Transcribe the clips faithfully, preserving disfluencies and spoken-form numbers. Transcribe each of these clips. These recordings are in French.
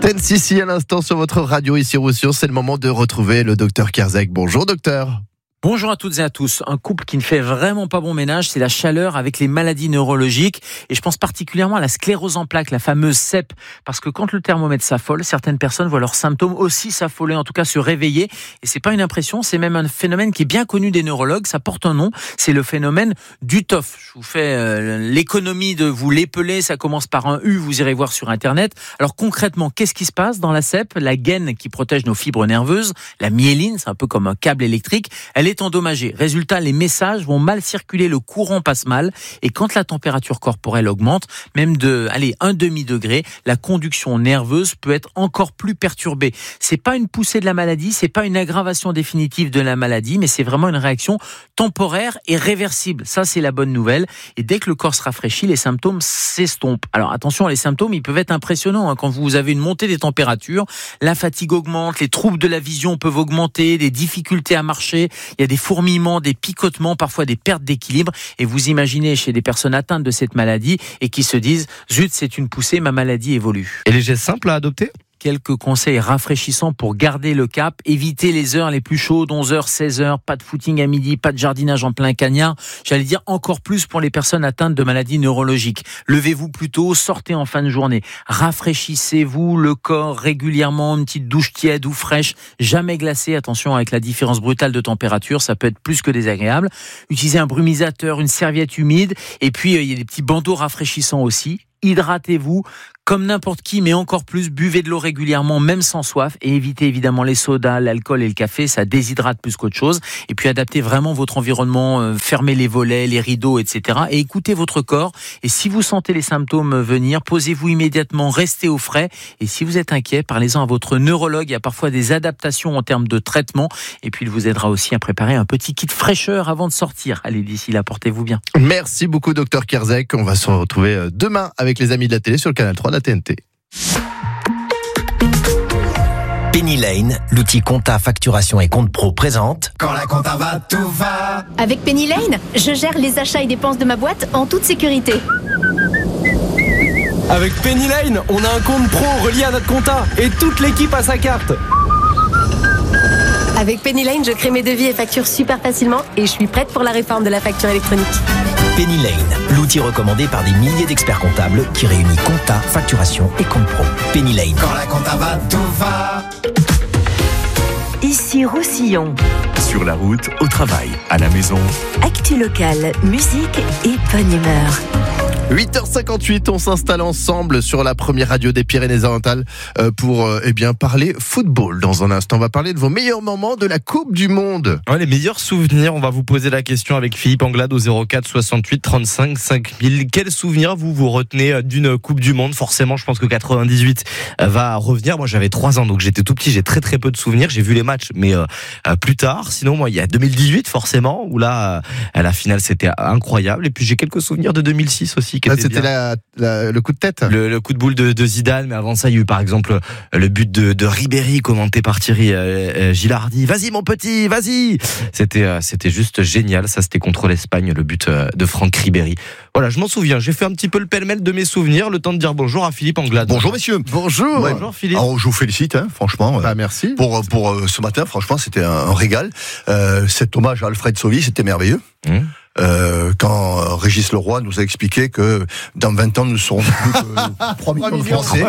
ten six à l'instant sur votre radio ici Roussillon, c'est le moment de retrouver le docteur Kerzek. Bonjour docteur. Bonjour à toutes et à tous. Un couple qui ne fait vraiment pas bon ménage, c'est la chaleur avec les maladies neurologiques. Et je pense particulièrement à la sclérose en plaques, la fameuse C E P. Parce que quand le thermomètre s'affole, certaines personnes voient leurs symptômes aussi s'affoler, en tout cas se réveiller. Et c'est pas une impression, c'est même un phénomène qui est bien connu des neurologues. Ça porte un nom, c'est le phénomène du T O F. Je vous fais euh, l'économie de vous l'épeler, ça commence par un U, vous irez voir sur Internet. Alors concrètement, qu'est-ce qui se passe dans la C E P? La gaine qui protège nos fibres nerveuses, la myéline, c'est un peu comme un câble électrique, elle est endommagée. Résultat, les messages vont mal circuler, le courant passe mal, et quand la température corporelle augmente, même de, allez, un demi-degré, la conduction nerveuse peut être encore plus perturbée. C'est pas une poussée de la maladie, c'est pas une aggravation définitive de la maladie, mais c'est vraiment une réaction temporaire et réversible. Ça, c'est la bonne nouvelle. Et dès que le corps se rafraîchit, les symptômes s'estompent. Alors attention, les symptômes, ils peuvent être impressionnants, hein. Quand vous avez une montée des températures, la fatigue augmente, les troubles de la vision peuvent augmenter, des difficultés à marcher, il y a des fourmillements, des picotements, parfois des pertes d'équilibre. Et vous imaginez chez des personnes atteintes de cette maladie et qui se disent « Zut, c'est une poussée, ma maladie évolue ». Et les gestes simples à adopter ? Quelques conseils rafraîchissants pour garder le cap. Évitez les heures les plus chaudes, onze heures, seize heures, pas de footing à midi, pas de jardinage en plein cagnard. J'allais dire encore plus pour les personnes atteintes de maladies neurologiques. Levez-vous plus tôt, sortez en fin de journée. Rafraîchissez-vous le corps régulièrement, une petite douche tiède ou fraîche, jamais glacée. Attention avec la différence brutale de température, ça peut être plus que désagréable. Utilisez un brumisateur, une serviette humide. Et puis, il y a des petits bandeaux rafraîchissants aussi. Hydratez-vous comme n'importe qui, mais encore plus, buvez de l'eau régulièrement, même sans soif, et évitez évidemment les sodas, l'alcool et le café, ça déshydrate plus qu'autre chose. Et puis adaptez vraiment votre environnement, euh, fermez les volets, les rideaux, et cetera. Et écoutez votre corps. Et si vous sentez les symptômes venir, posez-vous immédiatement, restez au frais. Et si vous êtes inquiet, parlez-en à votre neurologue. Il y a parfois des adaptations en termes de traitement. Et puis il vous aidera aussi à préparer un petit kit fraîcheur avant de sortir. Allez, d'ici là, portez-vous bien. Merci beaucoup docteur Kerzek. On va se retrouver demain avec les amis de la télé sur le canal trois de la T N T. Penny Lane, l'outil compta, facturation et compte pro présente. Quand la compta va, tout va. Avec Penny Lane, je gère les achats et dépenses de ma boîte en toute sécurité. Avec Penny Lane, on a un compte pro relié à notre compta et toute l'équipe a sa carte. Avec Penny Lane, je crée mes devis et factures super facilement et je suis prête pour la réforme de la facture électronique. Penny Lane, l'outil recommandé par des milliers d'experts comptables qui réunit compta, facturation et compte pro. Penny Lane. Quand la compta va, tout va. Ici Roussillon. Sur la route, au travail, à la maison. Actu locale, musique et bonne humeur. huit heures cinquante-huit, on s'installe ensemble sur la première radio des Pyrénées-Orientales pour eh bien, parler football. Dans un instant, on va parler de vos meilleurs moments de la Coupe du Monde. Ouais, les meilleurs souvenirs, on va vous poser la question avec Philippe Anglade au zéro quatre soixante-huit trente-cinq cinq mille. Quels souvenirs vous vous retenez d'une Coupe du Monde? Forcément, je pense que quatre-vingt-dix-huit va revenir. Moi, j'avais trois ans, donc j'étais tout petit, j'ai très très peu de souvenirs. J'ai vu les matchs, mais euh, plus tard. Sinon, moi, il y a deux mille dix-huit, forcément, où là, à la finale, c'était incroyable. Et puis, j'ai quelques souvenirs de deux mille six aussi. Là, c'était la, la, le coup de tête le, le coup de boule de, de Zidane, mais avant ça, il y a eu par exemple le but de, de Ribéry commenté par Thierry euh, euh, Gilardi. Vas-y mon petit, vas-y. C'était, euh, c'était juste génial. Ça, c'était contre l'Espagne, le but euh, de Franck Ribéry. Voilà, je m'en souviens. J'ai fait un petit peu le pêle-mêle de mes souvenirs. Le temps de dire bonjour à Philippe Anglade. Bonjour messieurs. Bonjour. Ouais. Bonjour Philippe. Alors, je vous félicite, hein, franchement. Bah, merci. Pour, pour euh, ce matin, franchement, c'était un, un régal. Euh, cet hommage à Alfred Sauvy, c'était merveilleux. Mmh. Euh, quand euh, Régis Leroy nous a expliqué que dans vingt ans nous serons plus que trois millions de Français.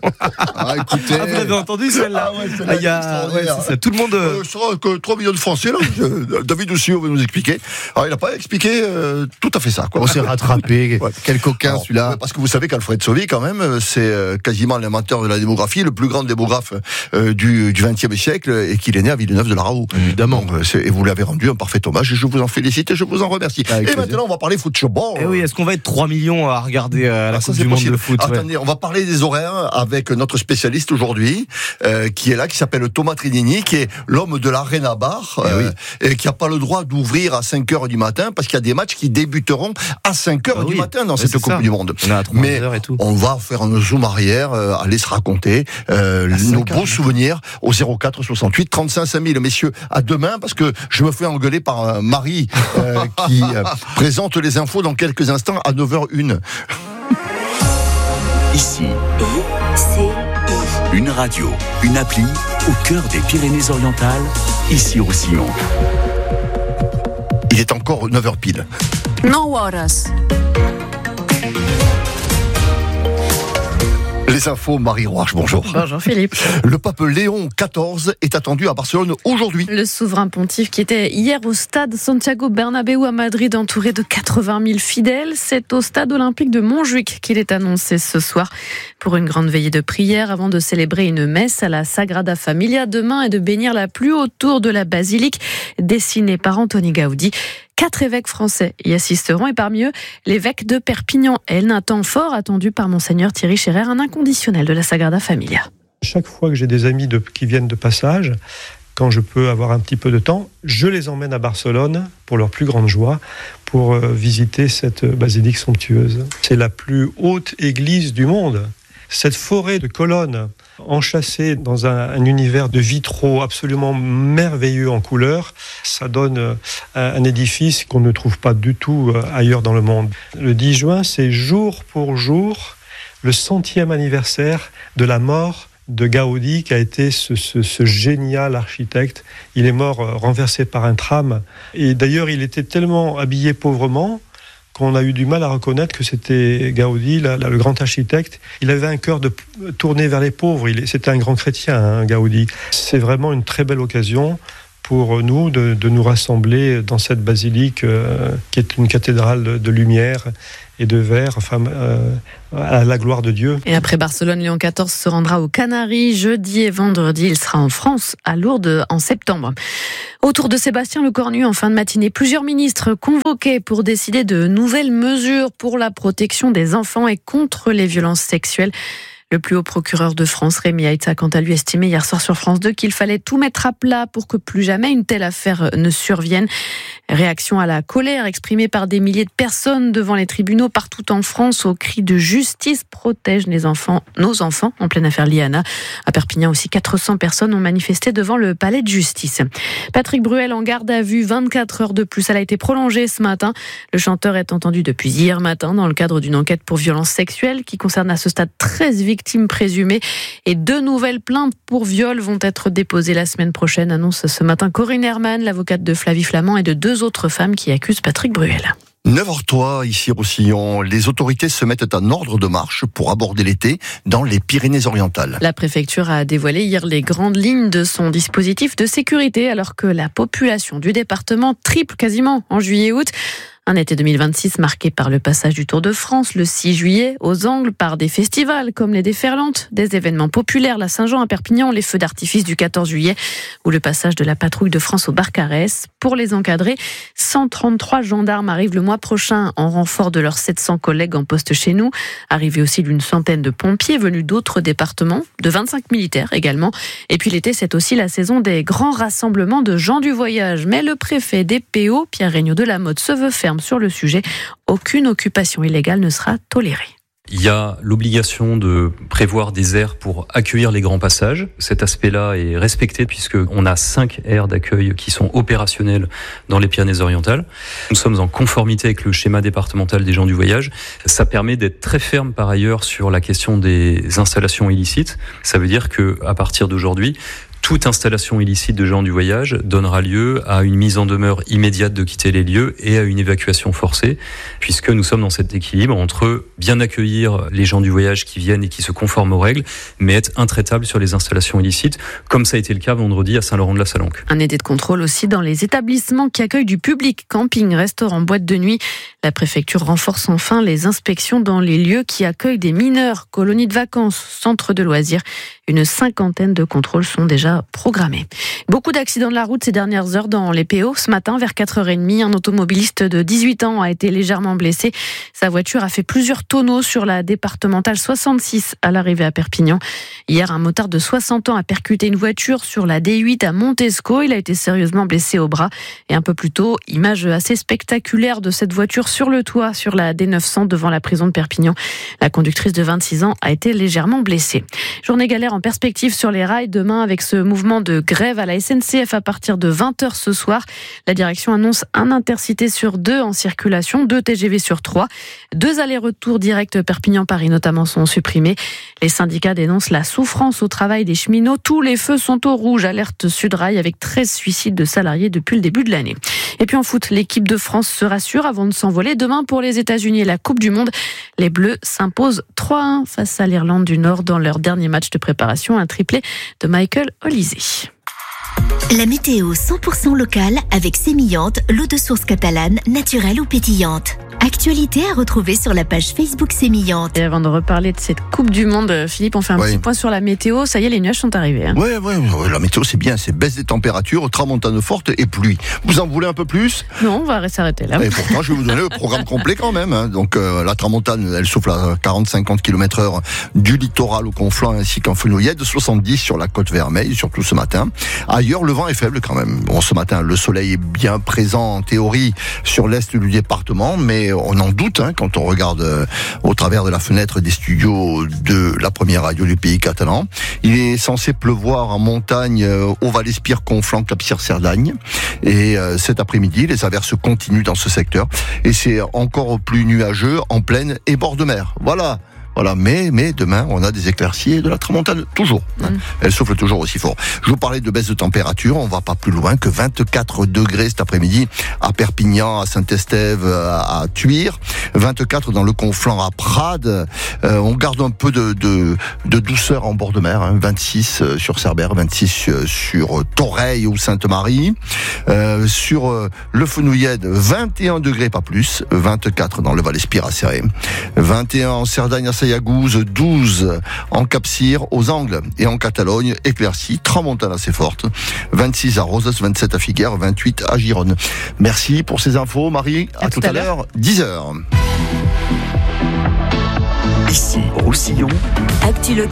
Ah, écoutez. Ah, vous l'avez entendu celle-là? Ah ouais, celle-là ah, y a, ouais, c'est ça. Tout le monde. Euh, sera que trois millions de Français là. Je, David aussi va nous expliquer. Alors il n'a pas expliqué euh, tout à fait ça. Quoi. On s'est rattrapé. Ouais. Quel coquin Alors, celui-là. Parce que vous savez qu'Alfred Sauvy quand même, c'est euh, quasiment l'inventeur de la démographie, le plus grand démographe euh, du du vingtième siècle, et qu'il est né à Villeneuve-de-la-Rahout. Évidemment. Donc, c'est, et vous l'avez rendu un parfait hommage. Et je vous en félicite et je vous en remercie. Avec et plaisir. maintenant, on va parler football. Eh oui, est-ce qu'on va être trois millions à regarder euh, la ah, Coupe ça, du possible. Monde de foot? Attendez, ouais. on va parler des horaires avec notre spécialiste aujourd'hui, euh, qui est là, qui s'appelle Thomas Trinini, qui est l'homme de l'Arena Bar, eh euh, oui. et qui n'a pas le droit d'ouvrir à cinq heures du matin, parce qu'il y a des matchs qui débuteront à cinq heures ah, du oui. matin dans ouais, cette Coupe ça. du Monde. On a Mais et tout. on va faire un zoom arrière, euh, aller se raconter euh, nos beaux souvenirs au zéro quatre soixante-huit trente-cinq cinq mille. Messieurs, à demain, parce que je me fais engueuler par euh, Marie, euh, qui euh, présente les infos dans quelques instants à neuf heures une. Ici, I C I. une Radio, une appli au cœur des Pyrénées-Orientales, Issy-Roussillon. Il est encore neuf heures pile. No horas. Les infos, Marie Roache, bonjour. Bonjour Philippe. Le pape Léon quatorze est attendu à Barcelone aujourd'hui. Le souverain pontife qui était hier au stade Santiago Bernabéu à Madrid entouré de quatre-vingt mille fidèles. C'est au stade olympique de Montjuïc qu'il est annoncé ce soir pour une grande veillée de prière avant de célébrer une messe à la Sagrada Familia demain et de bénir la plus haute tour de la basilique dessinée par Antoni Gaudi. Quatre évêques français y assisteront et parmi eux, l'évêque de Perpignan-Elne, un temps fort attendu par Monseigneur Thierry Scherer, un inconditionnel de la Sagrada Familia. Chaque fois que j'ai des amis de, qui viennent de passage, quand je peux avoir un petit peu de temps, je les emmène à Barcelone pour leur plus grande joie, pour euh, visiter cette basilique somptueuse. C'est la plus haute église du monde. Cette forêt de colonnes enchâssées dans un, un univers de vitraux absolument merveilleux en couleurs, ça donne un, un édifice qu'on ne trouve pas du tout ailleurs dans le monde. Le dix juin, c'est jour pour jour le centième anniversaire de la mort de Gaudi, qui a été ce, ce, ce génial architecte. Il est mort renversé par un tram. Et d'ailleurs, il était tellement habillé pauvrement qu'on a eu du mal à reconnaître que c'était Gaudi, la, la, le grand architecte. Il avait un cœur de tourné vers les pauvres. Il, c'était un grand chrétien, hein, Gaudi. C'est vraiment une très belle occasion pour nous de, de nous rassembler dans cette basilique euh, qui est une cathédrale de, de lumière et de verre, enfin, euh, à la gloire de Dieu. Et après Barcelone, Léon quatorze se rendra aux Canaries jeudi et vendredi. Il sera en France, à Lourdes, en septembre. Autour de Sébastien Lecornu, en fin de matinée, plusieurs ministres convoqués pour décider de nouvelles mesures pour la protection des enfants et contre les violences sexuelles. Le plus haut procureur de France, Rémi Heitz, a quant à lui estimé hier soir sur France deux qu'il fallait tout mettre à plat pour que plus jamais une telle affaire ne survienne. Réaction à la colère exprimée par des milliers de personnes devant les tribunaux partout en France au cri de justice protège les enfants, nos enfants, en pleine affaire Liana. À Perpignan aussi, quatre cents personnes ont manifesté devant le palais de justice. Patrick Bruel en garde à vue, vingt-quatre heures de plus. Elle a été prolongée ce matin. Le chanteur est entendu depuis hier matin dans le cadre d'une enquête pour violence sexuelle qui concerne à ce stade treize victimes présumées et deux nouvelles plaintes pour viol vont être déposées la semaine prochaine, annonce ce matin Corinne Herman, l'avocate de Flavie Flamand et de deux autres femmes qui accusent Patrick Bruel. neuf heures trois, ici Roussillon, les autorités se mettent en ordre de marche pour aborder l'été dans les Pyrénées-Orientales. La préfecture a dévoilé hier les grandes lignes de son dispositif de sécurité alors que la population du département triple quasiment en juillet-août. Un été deux mille vingt-six marqué par le passage du Tour de France le six juillet, aux angles par des festivals comme les Déferlantes, des événements populaires, la Saint-Jean à Perpignan, les feux d'artifice du quatorze juillet ou le passage de la patrouille de France au Barcarès. Pour les encadrer, cent trente-trois gendarmes arrivent le mois prochain en renfort de leurs sept cents collègues en poste chez nous. Arrivée aussi d'une centaine de pompiers venus d'autres départements, de vingt-cinq militaires également. Et puis l'été, c'est aussi la saison des grands rassemblements de gens du voyage. Mais le préfet des P O, Pierre Regnault de la Motte, se veut ferme sur le sujet. Aucune occupation illégale ne sera tolérée. Il y a l'obligation de prévoir des aires pour accueillir les grands passages. Cet aspect-là est respecté puisqu'on a cinq aires d'accueil qui sont opérationnelles dans les Pyrénées-Orientales. Nous sommes en conformité avec le schéma départemental des gens du voyage. Ça permet d'être très ferme par ailleurs sur la question des installations illicites. Ça veut dire que à partir d'aujourd'hui, toute installation illicite de gens du voyage donnera lieu à une mise en demeure immédiate de quitter les lieux et à une évacuation forcée, puisque nous sommes dans cet équilibre entre bien accueillir les gens du voyage qui viennent et qui se conforment aux règles, mais être intraitable sur les installations illicites, comme ça a été le cas vendredi à Saint-Laurent-de-la-Salanque. Un été de contrôle aussi dans les établissements qui accueillent du public, camping, restaurants, boîtes de nuit. La préfecture renforce enfin les inspections dans les lieux qui accueillent des mineurs, colonies de vacances, centres de loisirs. Une cinquantaine de contrôles sont déjà programmés. Beaucoup d'accidents de la route ces dernières heures dans les P O. Ce matin, vers quatre heures trente, un automobiliste de dix-huit ans a été légèrement blessé. Sa voiture a fait plusieurs tonneaux sur la départementale soixante-six à l'arrivée à Perpignan. Hier, un motard de soixante ans a percuté une voiture sur la D huit à Montesco. Il a été sérieusement blessé au bras. Et un peu plus tôt, image assez spectaculaire de cette voiture sur le toit, sur la D neuf cents devant la prison de Perpignan. La conductrice de vingt-six ans a été légèrement blessée. Journée galère en perspective sur les rails demain avec ce mouvement de grève à la S N C F à partir de vingt heures ce soir. La direction annonce un intercité sur deux en circulation, deux T G V sur trois. Deux allers-retours directs Perpignan-Paris notamment sont supprimés. Les syndicats dénoncent la souffrance au travail des cheminots. Tous les feux sont au rouge, alerte Sudrail avec treize suicides de salariés depuis le début de l'année. Et puis en foot, l'équipe de France se rassure avant de s'envoler. Demain pour les États-Unis et la Coupe du Monde, les Bleus s'imposent trois à un face à l'Irlande du Nord dans leur dernier match de préparation, un triplé de Michael Olise. La météo cent pour cent locale avec Sémillante, l'eau de source catalane, naturelle ou pétillante. Actualité à retrouver sur la page Facebook Sémillante. Et avant de reparler de cette Coupe du Monde, Philippe, on fait un ouais. petit point sur la météo. Ça y est, les nuages sont arrivés. Hein. Oui, ouais, ouais, la météo c'est bien, c'est baisse des températures, tramontane forte et pluie. Vous en voulez un peu plus ? Non, on va s'arrêter là. Et pourtant, je vais vous donner le programme complet quand même. Hein. Donc euh, la tramontane, elle souffle à quarante à cinquante kilomètres heure du littoral au Conflans ainsi qu'en Fenouillette, soixante-dix sur la côte Vermeille, surtout ce matin. Ailleurs, le vent est faible quand même. Bon, ce matin, le soleil est bien présent en théorie sur l'est du département, mais on en doute hein, quand on regarde euh, au travers de la fenêtre des studios de la première radio du pays catalan. Il est censé pleuvoir en montagne euh, au Val-Espire, Conflans, Capcir-Cerdagne. Et euh, cet après-midi, les averses continuent dans ce secteur. Et c'est encore plus nuageux en plaine et bord de mer. Voilà. Voilà, mais, mais demain, on a des éclaircies et de la tramontane, toujours. Hein. Mmh. Elle souffle toujours aussi fort. Je vous parlais de baisse de température, on va pas plus loin que vingt-quatre degrés cet après-midi à Perpignan, à Saint-Estève, à, à Thuir, vingt-quatre dans le Conflans à Prades. Euh, on garde un peu de, de, de douceur en bord de mer, hein. vingt-six sur Cerbère, vingt-six sur Toreil ou Sainte-Marie. Euh, sur euh, le Fenouillette, vingt et un degrés, pas plus, vingt-quatre dans le Val-Espire à Céré, vingt et un en Cerdagne à Sayagouz, douze en Capcir, aux Angles et en Catalogne, éclaircie, tramontane assez forte, vingt-six à Roses, vingt-sept à Figueres, vingt-huit à Gironne. Merci pour ces infos, Marie. À, à tout, tout à l'heure, l'heure, dix heures. Ici, Roussillon. Actu